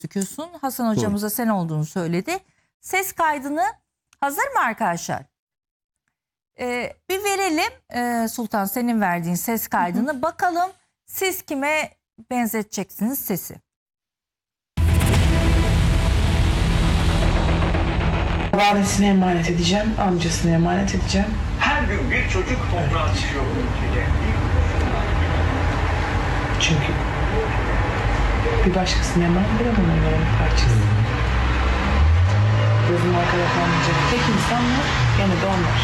gözüküyorsun. Hasan hocamız da sen olduğunu söyledi. Ses kaydını hazır mı arkadaşlar? Bir verelim Sultan, senin verdiğin ses kaydını. Bakalım siz kime benzeteceksiniz sesi? Babaannesine emanet edeceğim, amcasına emanet edeceğim. Her gün bir çocuk toprağa çıkıyor bu ülkede. Çünkü bir başkasına emanet edemem onların bir parçası. Gözüm arkada kalmayacak tek insan var, gene de onlar.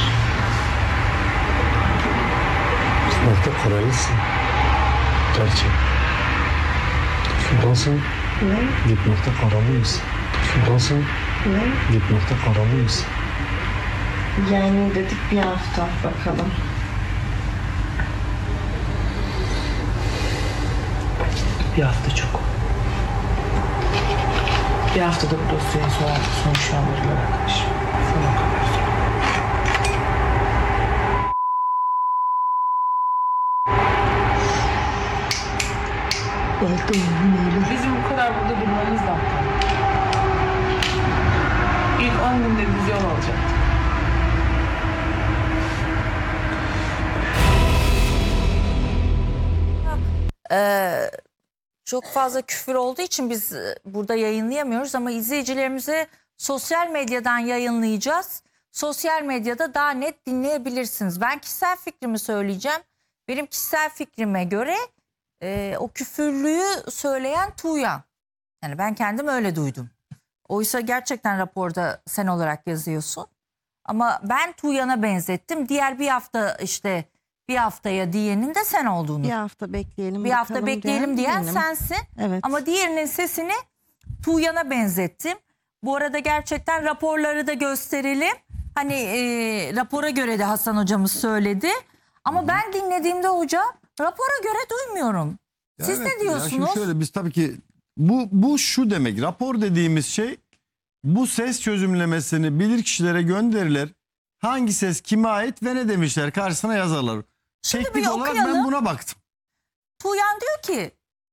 Gitmekte kararlısın. Gerçek. Şuradasın. Ne? Gitmekte kararlı mısın? Şuradasın. Ne? Gitmekte kararlı mısın? Yani dedik bir hafta bakalım. Bir hafta çok. Bir haftada bu dosyayı sonuçlandırırlar arkadaşım. Sana kadar. Bizim bu kadar burada durmamız da hatta. İlk 10 günde vizyon alacaktı. Çok fazla küfür olduğu için biz burada yayınlayamıyoruz ama izleyicilerimize sosyal medyadan yayınlayacağız. Sosyal medyada daha net dinleyebilirsiniz. Ben kişisel fikrimi söyleyeceğim. Benim kişisel fikrime göre o küfürlüğü söyleyen Tuğyan. Yani ben kendim öyle duydum. Oysa gerçekten raporda sen olarak yazıyorsun. Ama ben Tuğyan'a benzettim. Diğer bir hafta işte bir haftaya diyenin de sen olduğunu. Bir hafta bekleyelim. Bir hafta bekleyelim diyen benim. sensin. Evet. Ama diğerinin sesini Tuğyan'a benzettim. Bu arada gerçekten raporları da gösterelim. Hani rapora göre de Hasan hocamız söyledi. Ama ben dinlediğimde hocam rapora göre duymuyorum. Siz ne diyorsunuz? Şimdi şöyle, biz tabii ki bu şu demek, rapor dediğimiz şey, bu ses çözümlemesini bilirkişilere gönderilir. Hangi ses kime ait ve ne demişler karşısına yazarlar. Şimdi Teknik bir olarak okuyalım. ben buna baktım. Tuğyan diyor ki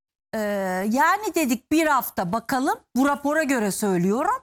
yani dedik bir hafta bakalım, bu rapora göre söylüyorum.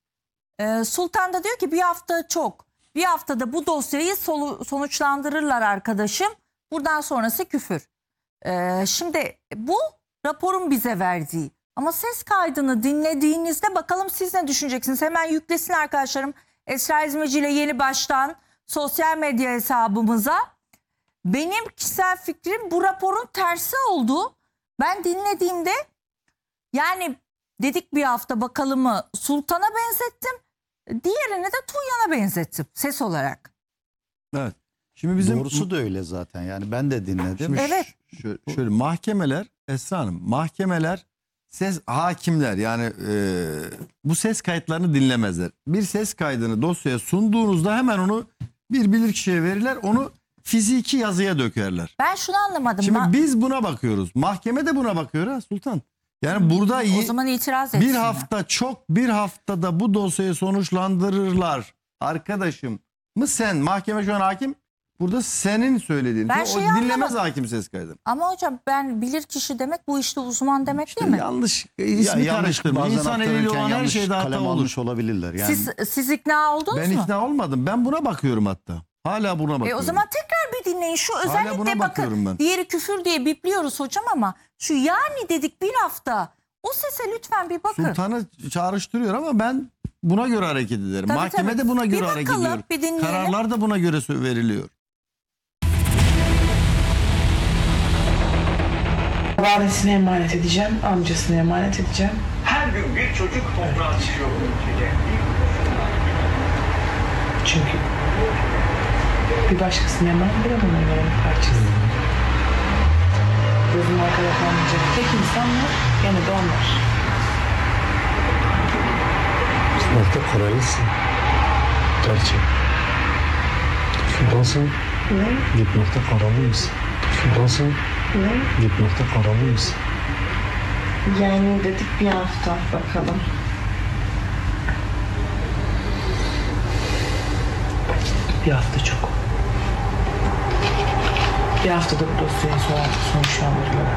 Sultan da diyor ki bir hafta çok. Bir haftada bu dosyayı sonuçlandırırlar arkadaşım. Buradan sonrası küfür. Şimdi bu raporun bize verdiği. Ama ses kaydını dinlediğinizde bakalım siz ne düşüneceksiniz? Hemen yüklesin arkadaşlarım. Esra İzmeci ile Yeni Baş'tan sosyal medya hesabımıza. Benim kişisel fikrim bu raporun tersi oldu. Ben dinlediğimde yani dedik bir hafta bakalımı Sultan'a benzettim. Diğerini de Tuğyan'a benzettim ses olarak. Evet. Şimdi bizim Doğrusu da öyle zaten, yani ben de dinledim. Şimdi Evet. şöyle mahkemeler, Esra Hanım, mahkemeler hakimler yani bu ses kayıtlarını dinlemezler. Bir ses kaydını dosyaya sunduğunuzda hemen onu bir bilirkişiye verirler, onu fiziki yazıya dökerler. Ben şunu anlamadım. Şimdi biz buna bakıyoruz. Mahkeme de buna bakıyor ha Sultan. Yani burada O zaman itiraz etsinler. bir haftada bu dosyayı sonuçlandırırlar arkadaşım mı sen? Mahkeme şu an hakim. Burada senin söylediğin. Ben O şeyi dinlemez anlamadım. hakim ses kaydını. Ama hocam ben bilir kişi demek bu işte uzman demek değil mi? Yanlış ismi karıştırma. bazen İnsan eliyle aktarırken olan her yanlış şeyde hata kalem olur. almış olabilirler. Yani Siz ikna oldunuz Ben mu? ikna olmadım. Ben buna bakıyorum hatta. Hala buna bakıyorum. O zaman tekrar bir dinleyin. Şu buna özellikle bakıyorum bakın ben. diğeri küfür diye bipliyoruz hocam ama şu yani dedik bir hafta o sese lütfen bir bakın. Sultan'ı çağrıştırıyor ama ben buna göre hareket ederim. Tabii, Mahkeme tabii. de buna Bir göre hareket bakalım, ediyor. bir dinleyelim. Kararlar da buna göre veriliyor. Babaannesine emanet edeceğim, amcasına emanet edeceğim. Her gün bir çocuk toprağa çıkıyor bu ülkede. Çünkü bir başkasına emanet edemem onların bir parçası. Gözüm arkada kalmayacak tek insan var, gene de onlar. Gitmekte kararlısın. Gerçek. Şuradasın. Ne? Gitmekte kararlı mısın? Şuradasın. Ne? Gitmekte kararlı mısın? Yani dedik bir hafta bakalım. Bir hafta çok. Bir haftada bu dosyayı sonuçlandırırlar.